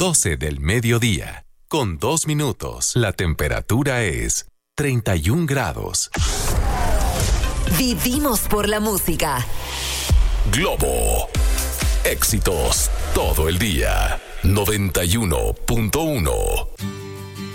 12 del mediodía, con 2 minutos. La temperatura es 31 grados. Vivimos por la música. Globo. Éxitos todo el día. 91.1.